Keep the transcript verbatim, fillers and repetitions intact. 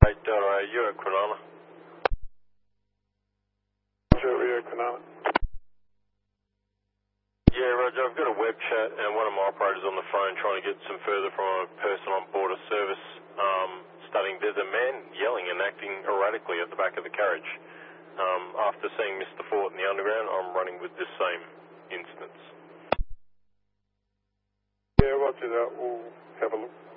eight Delta eight, you're at Cronulla. Sure, you're at Cronulla. Yeah, Roger, I've got a web chat and one of my operators on the phone trying to get some further from a person on board a service, um, studying there's a man yelling and acting erratically at the back of the carriage. Um, after seeing Mister Fort in the underground, I'm running with this same instance. Yeah, roger that. We'll have a look.